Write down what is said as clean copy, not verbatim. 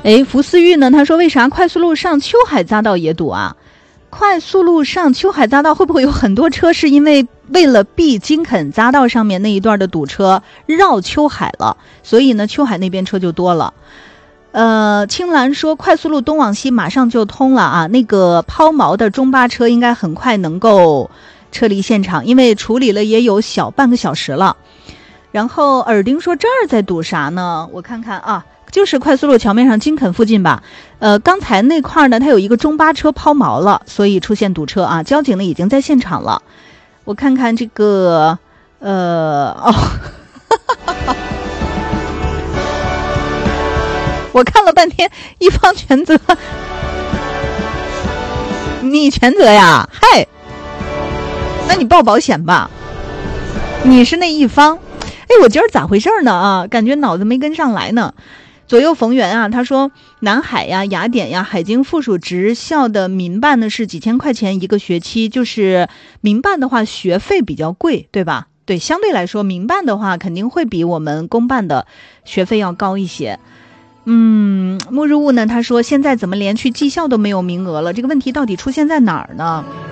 福思玉呢，他说为啥快速路上秋海匝道也堵啊？快速路上秋海匝道会不会有很多车是因为为了避金肯匝道上面那一段的堵车绕秋海了，所以呢秋海那边车就多了。青兰说快速路东往西马上就通了啊，那个抛锚的中巴车应该很快能够撤离现场，因为处理了也有小半个小时了。然后耳钉说这儿在堵啥呢？我看看啊，就是快速路桥面上金肯附近吧。刚才那块呢，它有一个中巴车抛锚了，所以出现堵车啊。交警呢已经在现场了。我看看这个，我看了半天，一方全责，你全责呀？嗨，那你报保险吧。你是那一方。我今儿咋回事呢啊？感觉脑子没跟上来呢。左右逢源啊，他说南海呀、雅典呀、海京附属职校的民办呢是几千块钱一个学期，就是民办的话学费比较贵，对吧？对，相对来说民办的话肯定会比我们公办的学费要高一些。沐日雾呢，他说现在怎么连去技校都没有名额了？这个问题到底出现在哪儿呢？